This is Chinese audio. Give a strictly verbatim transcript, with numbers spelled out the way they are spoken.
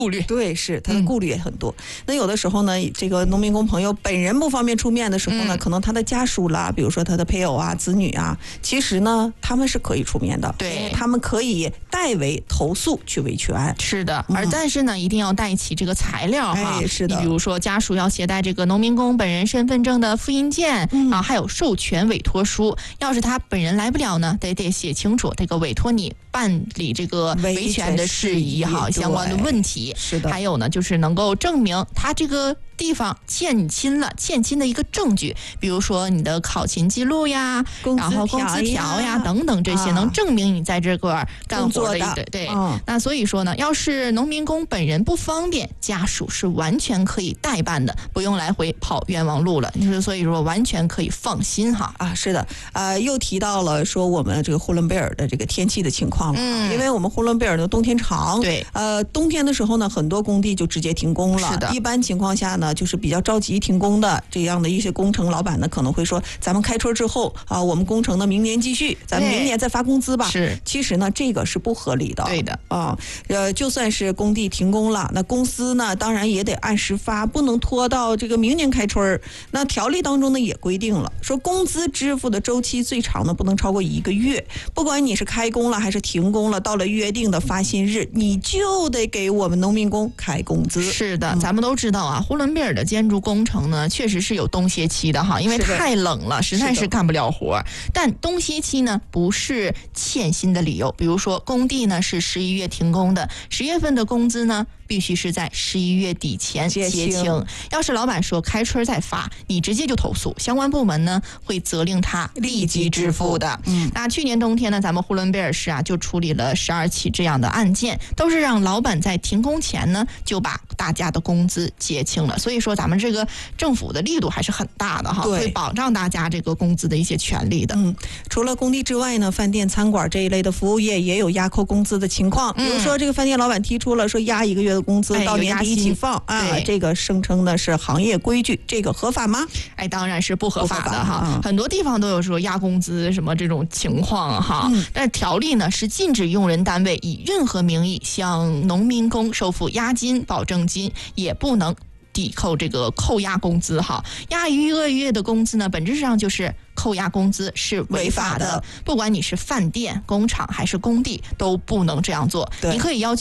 顾虑。 对，是他的顾虑也很多。嗯、那有的时候呢，这个农民工朋友本人不方便出面的时候呢，嗯、可能他的家属啦，比如说他的配偶啊、子女啊，其实呢他们是可以出面的， 对， 他们可以代为投诉去维权。 是的，而但是呢，嗯、一定要带齐这个材料哈。 哎、是的， 你比如说家属要携带这个农民工本人身份证的复印件、嗯、啊，还有授权委托书。要是他本人来不了呢，得得写清楚这个委托你办理这个维权的事宜哈，相关的问题。 是的， 还有呢，就是能够证明他这个地方欠薪了，欠薪的一个证据，比如说你的考勤记录呀，然后工资条呀等等，这些、啊、能证明你在这块干活的一个对、嗯。那所以说呢，要是农民工本人不方便，家属是完全可以代办的，不用来回跑冤枉路了。就是所以说完全可以放心哈。 啊，是的，呃，又提到了说我们这个呼伦贝尔的这个天气的情况了，嗯，因为我们呼伦贝尔的冬天长， 对， 呃，冬天的时候呢，很多工地就直接停工了。 是的， 一般情况下呢，就是比较着急停工的这样的一些工程老板呢，可能会说，咱们开春之后啊，我们工程呢明年继续，咱们明年再发工资吧。 是， 其实呢，这个是不合理的。 对的啊，呃，就算是工地停工了，那公司呢，当然也得按时发，不能拖到这个明年开春。那条例当中呢也规定了，说工资支付的周期最长呢不能超过一个月，不管你是开工了还是停工了，到了约定的发薪日，你就得给我们农民工开工资。 是的，咱们都知道啊，呼伦贝尔的建筑工程呢，确实是有冬歇期的哈，因为太冷了，实在是干不了活。但冬歇期呢，不是欠薪的理由。比如说，工地呢是十一月停工的，十月份的工资呢，必须是在十一月底前结清。要是老板说开春再发，你直接就投诉，相关部门呢会责令他立即支付的。嗯，那去年冬天呢，咱们呼伦贝尔市啊就处理了十二起这样的案件，都是让老板在停工前呢就把大家的工资结清了。所以说，咱们这个政府的力度还是很大的哈，会保障大家这个工资的一些权利的。 嗯，除了工地之外呢，饭店、餐馆这一类的服务业也有压扣工资的情况。比如说，这个饭店老板提出了说压一个月的工资，到年底一起放啊，这个声称呢是行业规矩，这个合法吗？ 哎，当然是不合法的哈。嗯、很多地方都有说压工资什么这种情况哈，嗯、但是条例呢是禁止用人单位以任何名义向农民工收付押金、保证金，也不能抵扣这个扣押工资哈。压一个月的工资呢，本质上就是扣押工资是违法的，不管你是饭店、工厂还是工地，都不能这样做。你可以要求